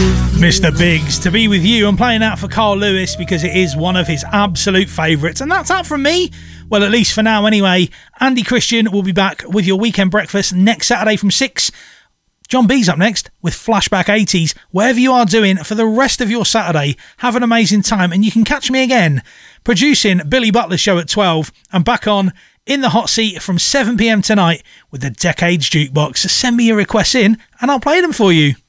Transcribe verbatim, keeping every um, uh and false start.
Mister Biggs, To Be With You. I'm playing out for Carl Lewis because it is one of his absolute favourites. And that's that from me. Well, at least for now anyway. Andy Christian will be back with your weekend breakfast next Saturday from six. John B's up next with Flashback eighties. Whatever you are doing for the rest of your Saturday, have an amazing time. And you can catch me again producing Billy Butler's show at twelve and back on in the hot seat from seven p.m. tonight with the Decades Jukebox. Send me your requests in and I'll play them for you.